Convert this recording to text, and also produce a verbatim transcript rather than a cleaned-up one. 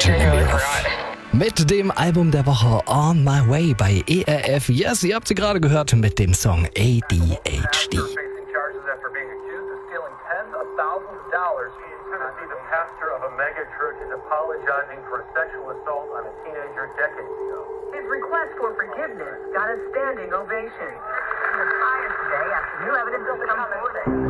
Geneva. Mit dem Album der Woche On My Way bei E R F. Yes, ihr habt sie gerade gehört mit dem Song A D H D. The pastor of a mega church is apologizing for a sexual assault on a teenager decades ago. His request for forgiveness got a standing ovation. He was fired today after new evidence has come forward.